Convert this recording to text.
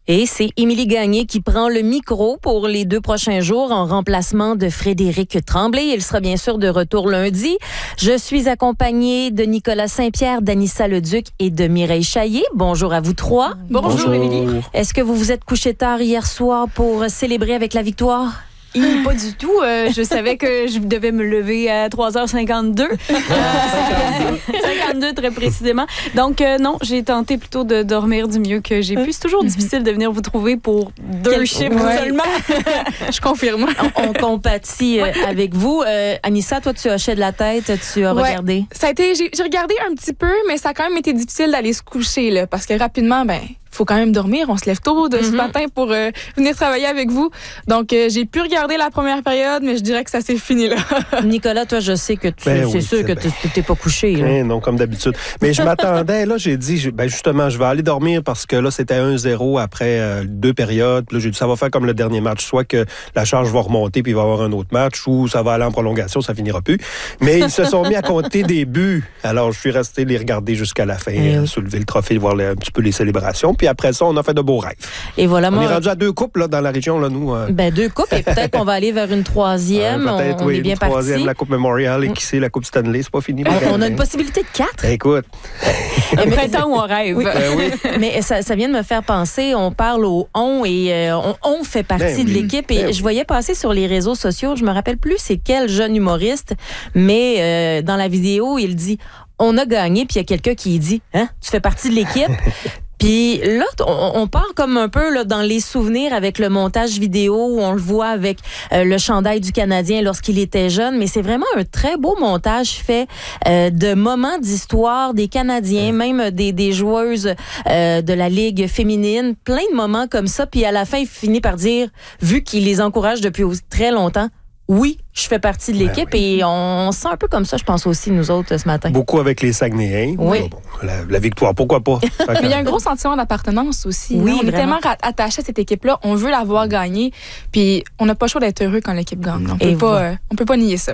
Et c'est Émilie Gagné qui prend le micro pour les 2 prochains jours en remplacement de Frédéric Tremblay. Il sera bien sûr de retour lundi. Je suis accompagnée de Nicolas Saint-Pierre, d'Anissa Leduc et de Mireille Chaillé. Bonjour à vous 3. Bonjour Émilie. Est-ce que vous vous êtes couché tard hier soir pour célébrer avec la victoire? Pas du tout. Je savais que je devais me lever à 3h52. 52 très précisément. Donc, non, j'ai tenté plutôt de dormir du mieux que j'ai pu. C'est toujours difficile de venir vous trouver pour 2 chiffres seulement. Je confirme. On compatit avec vous. Anissa, toi, tu hochais de la tête, tu as regardé. Ça a été, j'ai regardé un petit peu, mais ça a quand même été difficile d'aller se coucher, là, parce que rapidement, faut quand même dormir. On se lève tôt de ce matin pour venir travailler avec vous. Donc, j'ai pu regarder la première période, mais je dirais que ça s'est fini là. Nicolas, toi, je sais que c'est sûr que tu t'es pas couché. Là. Non, comme d'habitude. Mais je m'attendais, là, j'ai dit, justement, je vais aller dormir parce que là, c'était 1-0 après 2 périodes. Là, j'ai dit, ça va faire comme le dernier match. Soit que la charge va remonter puis il va y avoir un autre match, ou ça va aller en prolongation, ça finira plus. Mais ils se sont mis à compter des buts. Alors, je suis resté les regarder jusqu'à la fin, soulever le trophée, voir un petit peu les célébrations. Puis après ça, on a fait de beaux rêves. Et voilà, on est rendu à 2 coupes là, dans la région, là, nous. 2 coupes, et peut-être qu'on va aller vers une 3e. Peut-être, on est bien parti. 3e, la Coupe Memorial, et qui sait, la Coupe Stanley, c'est pas fini. On a une possibilité de 4. Écoute. Un printemps où on rêve. Oui. Mais ça vient de me faire penser, on parle au on, et on fait partie de l'équipe. Et je voyais passer sur les réseaux sociaux, je me rappelle plus c'est quel jeune humoriste, mais dans la vidéo, il dit « On a gagné », puis il y a quelqu'un qui dit « Hein, tu fais partie de l'équipe ». Puis là, on part comme un peu là, dans les souvenirs avec le montage vidéo où on le voit avec le chandail du Canadien lorsqu'il était jeune. Mais c'est vraiment un très beau montage fait de moments d'histoire des Canadiens, même des joueuses de la Ligue féminine. Plein de moments comme ça. Puis à la fin, il finit par dire, vu qu'il les encourage depuis très longtemps, oui, je fais partie de l'équipe et on se sent un peu comme ça, je pense aussi, nous autres, ce matin. Beaucoup avec les Saguenayens. Oui. Bon, la victoire, pourquoi pas? Mais il y a un gros sentiment d'appartenance aussi. Oui, on est tellement attachés à cette équipe-là, on veut la voir gagner, puis on n'a pas le choix d'être heureux quand l'équipe gagne. On peut pas nier ça.